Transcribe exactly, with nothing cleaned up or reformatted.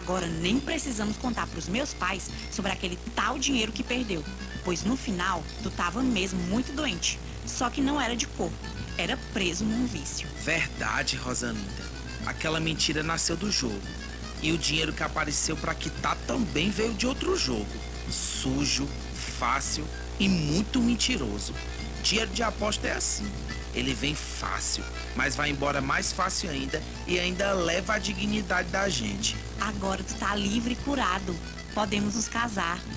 Agora nem precisamos contar pros meus pais sobre aquele tal dinheiro que perdeu, pois no final tu tava mesmo muito doente, só que não era de corpo, era preso num vício. Verdade, Rosalinda. Aquela mentira nasceu do jogo. E o dinheiro que apareceu pra quitar também veio de outro jogo. Sujo, fácil e muito mentiroso. Dinheiro de aposta é assim. Ele vem fácil, mas vai embora mais fácil ainda e ainda leva a dignidade da gente. Agora tu tá livre e curado, podemos nos casar.